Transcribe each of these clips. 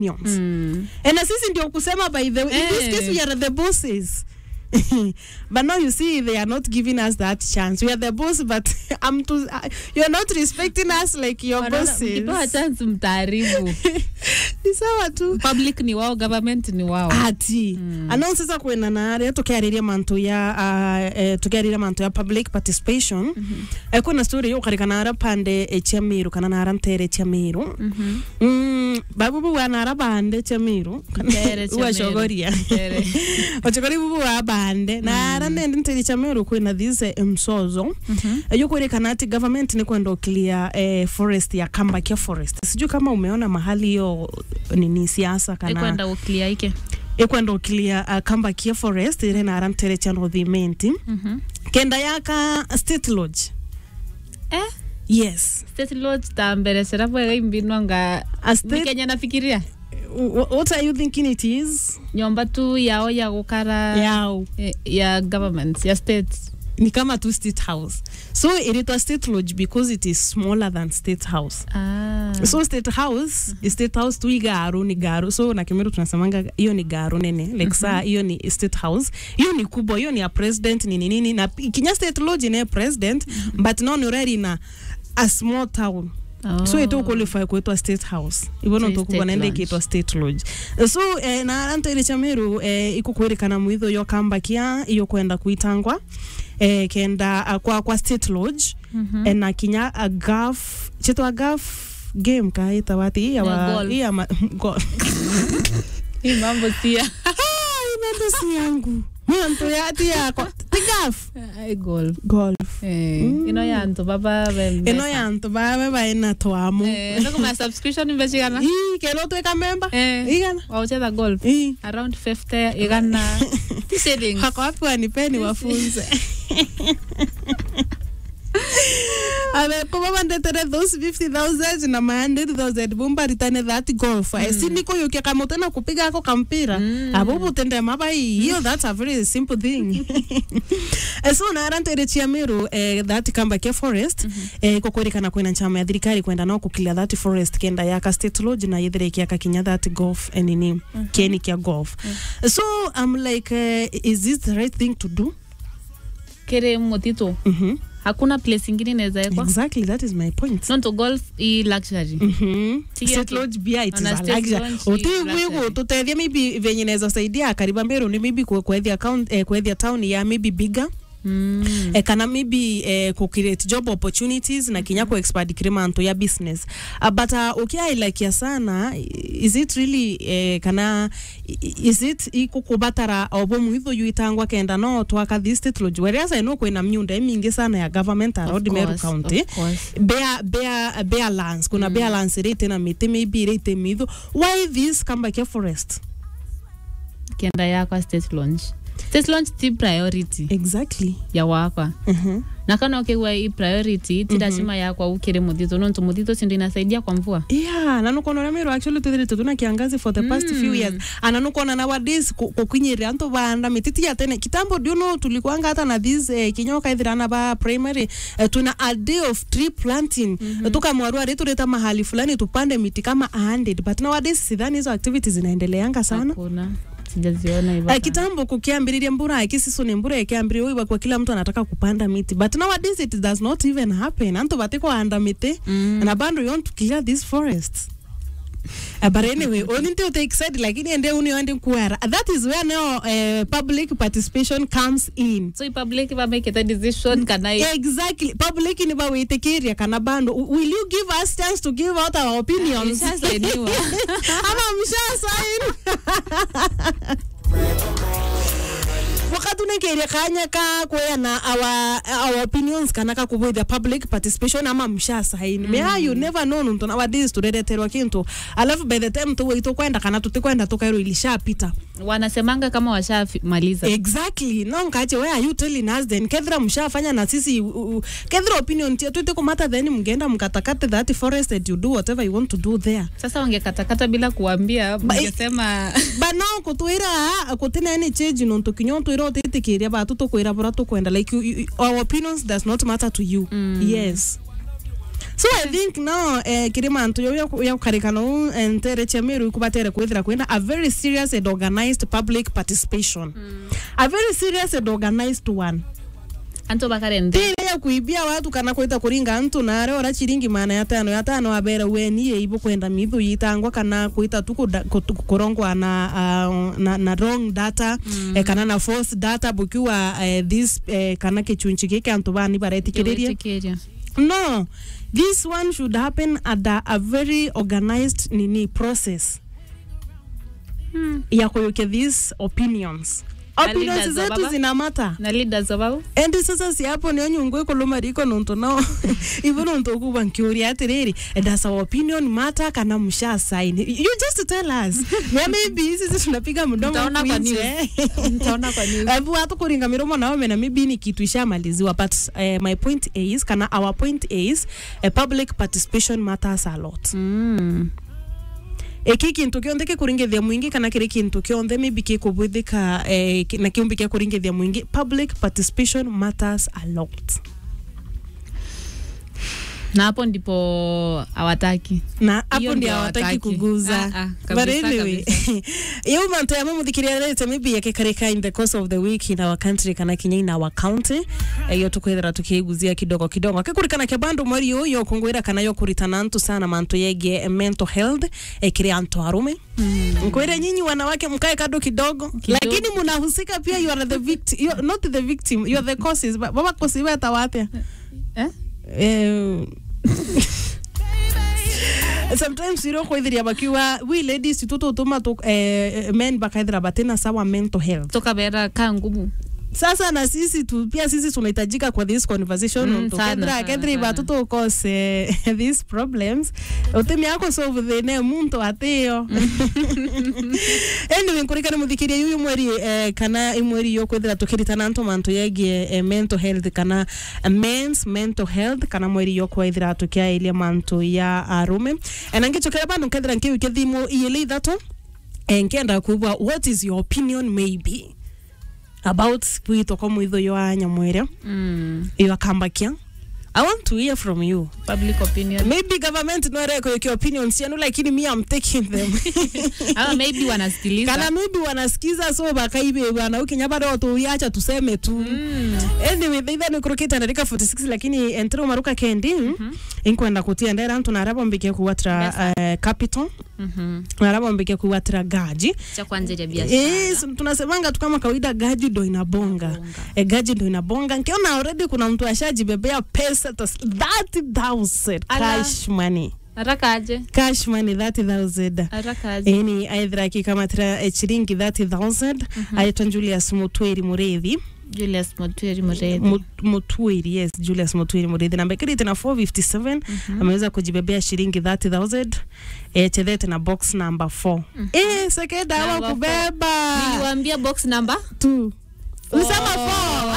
And sisi ndio kusema by the way, in this case we are the bosses. But now you see they are not giving us that chance. We are the boss, but you are not respecting us like your bosses. Kipewa chance mtaaribu. Ni sawa tu. Public ni wao, government ni wao. Ati. Anao sasa kwena na are tukiariria manto ya public participation. Kuna story yo karikana ara pande Chamiru kana na ara mtere Chamiru. Babu wana ara bande Chamiru. Uwa shogoria. Ochogori bubu wa bande na ara nende mtere Chamiru kwena these msozo. Yuko ile kanati government ni kwenda clear forest ya Kambakia forest. Sijui kama umeona mahali hiyo nini siasa kana kwenda clear ike kwenda clear Kambakia forest ile na aramtere chano dhimenti kenda yaka state lodge yes state lodge tambere serapo imbinwa nga Kenya nafikiria. What are you thinking it is? Nyomba tu yao ya gukara yao ya government ya state ni kama tu state house. So it was state lodge because it is smaller than state house. So state house tu igaru ni garu. So na Kimiru tunasemanga hiyo ni garu nene. Like saa hiyo ni state house. Hiyo ni kubwa, hiyo ni ya president nini na Kenya state lodge ni president but now ni already na a small town. So ito qualify kuitwa state house. Ibono so tukubwa nende kitwa state lodge. So na Antere Chamiru iko kwerekana muitho yo Kambakia iyo kwenda kuitangwa kenda kwa state lodge na kinya chitwa game kaita wati ya golf. Hii mambo sia. Mambo si yangu. Mwanto ya tia kwa golf. Ino ya anto baba ina toamu. Nako ma subscription imeshikana. Kero tuweka member. Igana. Waucheza golf. Around 50 igana. Shillings. Hako wapi wanipeni wafunze. Kuma mandetere those 50,000 na 100,000 bumba ritane that golf. Niko yokia kamote na kupiga ako kampira. Abubu tende mabai. Hiyo that's a very simple thing. So na Antere Chamiru that Kambakia forest kukorikana kwena chama ya thirikari kwenda nao kukilia that forest kenda yaka state lodge na yethire kiaka kinya that golf nini kieni kia golf. So I'm like is this the right thing to do? Kere motito. Hakuna place ingine inaweza ekwa. Exactly, that is my point. Not to golf i luxury. State lodge bia it is a luxury. Otiwigo tutethia maybe venye inaweza saidia kariba mbero ni maybe kuethia town ya maybe bigger. Kana maybe create job opportunities na kinya ko expand increment ya business. But okay like ya sana is it really is it ikukubatara obomu hitho yuitangwa kenda no twaka this state lodge whereas I know kwena myunda mingi sana ya government around Meru County bear lands kuna bear lands rate na miti maybe rate mitho why this Kambakia forest kenda yako state lodge. State launch ti priority. Exactly. Ya wapa. Na kana okewa i priority tidashima yakwa ukire mudito nonto mudito sindo inasaidia kwa mvua. Yeah, na nuko na Meru actually tuna kiangazi for the past few years. Ana nuko na nowadays kukinyira anto banda mititi ya tene kitambo diono tulikuanga hata na this kinyoka ithirana ba primary tuna a day of tree planting. Tukamwarua retu reta mahali fulani tupande miti kama 100 but nowadays sidhani hizo activities zinaendeleanga sana. Hakuna. Sijaziona hivyo. Kitambo kukiambiriria mbura ikisiso ni mbura ikiambiria wewe kwa kila mtu anataka kupanda miti but nowadays it does not even happen. Anto batiko anda miti na bando you want to clear these forests. But anyway, only to take side like ende uni kuara. That is where now public participation comes in. So public va make a decision kanai. Exactly. Public ni ba we take area kana bando. Will you give us chance to give out our opinions? Ama msha sign. Wakati unekeria kanya ka kwea na our opinions kanaka kubo the public participation ama msha sign. You never know nto nowadays turereterwa kintu. Alafu by the time tu weito kwenda kana tutikwenda tokairo ilishapita. Wanasemanga kama washamaliza. Exactly. No nkache where are you telling us then kedra mshafanya na sisi kedra opinion yetu ite kumata then mngenda mkatakate that forest and you do whatever you want to do there. Sasa wangekatakata bila kuambia mngesema bana kutuira kutina any change nonto kinyoto iro titikiria batu to kwira bora to kwenda like our opinions does not matter to you. Yes. So I think now kirima antu yo karikano entere chemeru kubatere kwethira kwenda a very serious and organized public participation. A very serious and organized one. Anto bakarende. Tile ya kuibia watu kana kwita kuringa antu na are ora chiringi maana ya tano abera weni ibo kwenda mithu yitangwa kana kwita tuku korongwa na wrong data kana na false data bukiwa this kana kichunchi kike antu bani baretikiriria. No, this one should happen at a very organized process. Ya kuyuke these opinions. Opinions zetu zinamata. Na leaders sababu. And sasa si hapo ni onyungwe kolomariko nonto nao. Even nonto kuba nkiuri atiriri. And does our opinion matter kana msha sign? You just tell us. Maybe sisi tunapiga mdomo kuinje. Nitaona kwa news. Abu watu kuringa miromo nao na maybe ni kitu ishamaliziwa, but my point is our point is public participation matters a lot. Eki kintu kionde kuringethia mwingi kana kiri kintu kionde maybe kikubwithika na kiumbi kia kuringethia mwingi, public participation matters a lot. Na hapo ndipo hawataki. Na hapo ndio hawataki kuguza. But anyway, you mante ya muthikiria lete maybe yake kareka in the course of the week in our country kana kinya in our county. Yo tukwethera tukiguzia kidogo akikurikana ke bandu mweri yo kungwira kana yo kuritana antu sana mantu yege mental health kiri antu arume. Mkwere nyinyi wanawake mkae kado kidogo. Lakini mnahusika pia, you are the victim. You are not the victim, you are the causes. Baba kosi beta wapi? Sometimes you know kwithira bakiwa we ladies tuto tuma to men bakaithira batena sawa mental health toka bera kangumu. Sasa na sisi pia sisi tunahitajika kwa this conversation to kadri batuto cause these problems utemi yako solve the ne muntu ateo. Anyway, kurikana muthikiria yuyu mweri kana imweri yo kwethira tukiritana antu mantu yegi mental health kana men's mental health kana mweri yo kwethira tukia ile mantu ya arume enangechokera bandu kethira nkiu kithimo ile thato enkenda kubwa what is your opinion maybe about kwito kwa mwitho yo anyamwere iyo akambakia. I want to hear from you. Public opinion. Maybe government no reko your opinions yanu, lakini me I'm taking them. Maybe wanasikiliza. Kana maybe wanasikiza so bakaibe bwana ukinya bado tu yacha tuseme tu. Anyway, then kuroketa ndika 46 lakini entero maruka kendi inkwenda kutia ndera antu narabo mbike kuwatra capital. Narabo mbike kuwatra gaji. Cha kwanza ya biashara. Tunasemanga tu kama kawaida gaji ndo inabonga. Gaji ndo inabonga. Nkiona already kuna mtu ashajibebea pesa 30,000 cash money. Arakaje? Cash money 30,000. Arakaje? Eni aidha kikamatra chiringi 30,000. Aitwa Julius Mutweri Mureithi. Julius Mutweri Mureithi. Mutweri, yes, Julius Mutweri Mureithi. Namba kile tena 457 ameweza kujibebea shilingi 30,000. Chedete na box number 4. Sekeda wa kubeba. Niliwaambia box number 2. Usema 4.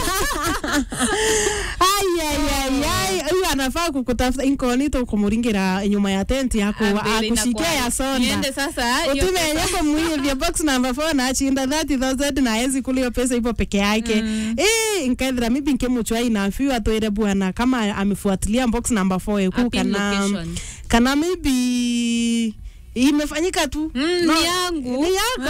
Huyu anafaa kukutafuta incognito kumuringira nyuma ya tent yako akushikia ya sonda. Niende sasa. Utume yako mwenye vya box number 4 na achinda 30,000 na hezi kulio pesa ipo peke yake. Nkaidra mibi nkemuchwa inafiwa toire bwana kama amefuatilia box number 4 yuku kana maybe imefanyika tu. No, ni yangu.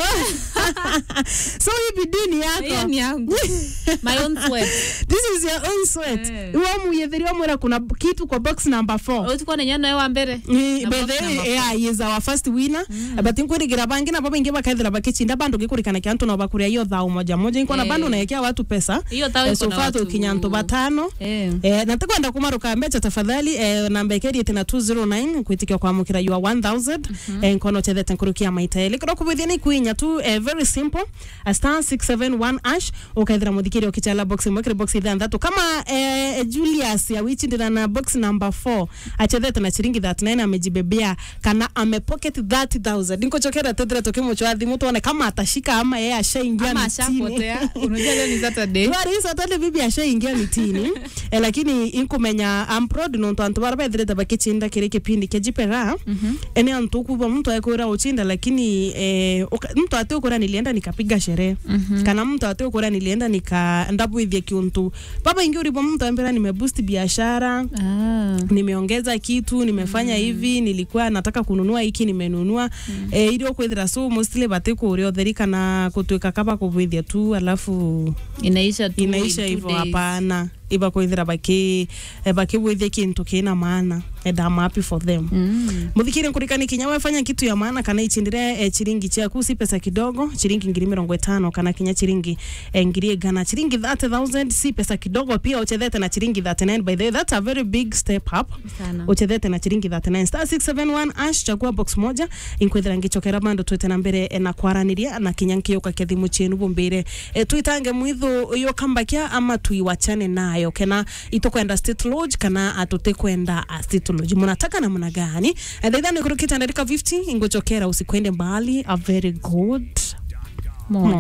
So ibidini yako. Yeah, ni yangu. My own sweat. This is your own sweat. Uwa muyethiriwa mwera kuna kitu kwa box number 4. Utukwa na nyano ewa mbere. He is our first winner. But inkwirigira bangi na baba inge bakaithira bakichinda bandu gikurikana kiantu no bakuria iyo thao moja inko na bandu naekea watu pesa. Iyo thao iko na watu kinyanto batano. Natakwenda kumaruka mecha tafadhali namba ikeri tena 209 kuitikia kwa mukira you are 1,000. Nkono chedete nkurukia maitaeli kuro kubithini kuinya tu very simple *671# ukaithira muthikiri okichala box mwekire box ithandatu kama Julius ya wichi ndina na box number 4 achethete na chiringi 39 amejibebea kana amepocket 30,000 ninkochokera tedra tokimuchwa thimu tuone kama atashika ama yeye ashaingia mitini unajua leo ni Saturday wari Saturday bibi ashaingia mitini lakini inkumenya I'm proud no ntu baraba idreta bakichinda kire kipindi kejipera ene antu kuba mtu ayekora uchinda lakini mtu ate ukora nilienda nikapiga sherehe kana mtu atokora nilienda ndabwithie kiuntu baba ingi uripo mtu ambera nimeboost biashara nimeongeza kitu nimefanya hivi nilikuwa nataka kununua hiki nimenunua ili kwethira so mostly bateko uri otheri kana kutweka kaba kubwithia tu alafu inaisha hivyo hapana iba kwethira bakibwithia kintu kina maana and I'm happy for them muthikire nkurikani kinya wafanya kitu ya maana kana ichindire chiringi chaku si pesa kidogo chiringi 50 kana kinya chiringi ngiri gana chiringi 30,000 si pesa kidogo pia uchethete na chiringi 39 by the way that's a very big step up uchethete na chiringi 39 star 671 ash chagua box moja inkwethira ngichokera bando twete na mbere na kwaraniria na kinyanki yoka kethimu chenu bombere tuitange mwitho yo kambakia ama tuiwachane nayo kana itokwenda State Lodge kana atote kwenda State Lodge munataka na muna gani then kurukita ndika 50 ingochokera usikwende mbali a very good morning.